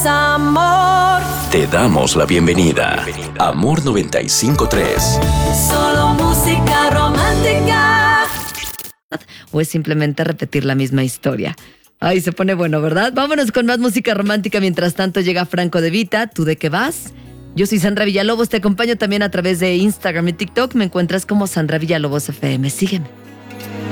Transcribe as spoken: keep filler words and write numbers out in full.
amor. Te damos la bienvenida. Amor noventa y cinco punto tres. Solo música romántica. ¿O es simplemente repetir la misma historia? Ay, se pone bueno, ¿verdad? Vámonos con más música romántica. Mientras tanto llega Franco De Vita. ¿Tú de qué vas? Yo soy Sandra Villalobos. Te acompaño también a través de Instagram y TikTok. Me encuentras como Sandra Villalobos F M. Sígueme.